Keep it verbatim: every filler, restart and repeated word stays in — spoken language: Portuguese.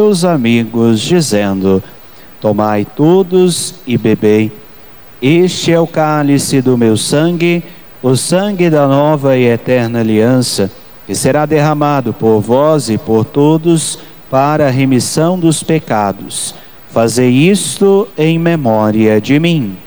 seus amigos, dizendo: tomai todos e bebei. Este é o cálice do meu sangue, o sangue da nova e eterna aliança, que será derramado por vós e por todos para a remissão dos pecados. Fazei isto em memória de mim.